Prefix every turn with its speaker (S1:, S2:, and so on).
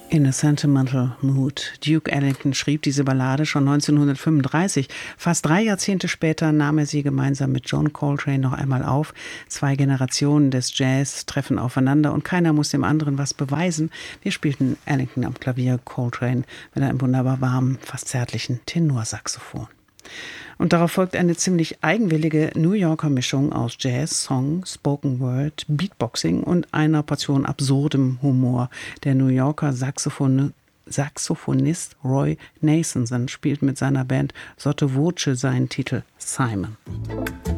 S1: In a Sentimental Mood. Duke Ellington schrieb diese Ballade schon 1935. Fast 3 Jahrzehnte später nahm er sie gemeinsam mit John Coltrane noch einmal auf. 2 Generationen des Jazz treffen aufeinander und keiner muss dem anderen was beweisen. Wir spielten Ellington am Klavier, Coltrane mit einem wunderbar warmen, fast zärtlichen Tenorsaxophon. Und darauf folgt eine ziemlich eigenwillige New Yorker Mischung aus Jazz, Song, Spoken Word, Beatboxing und einer Portion absurdem Humor. Der New Yorker Saxophonist Roy Nathanson spielt mit seiner Band Sotto Voce seinen Titel Simon.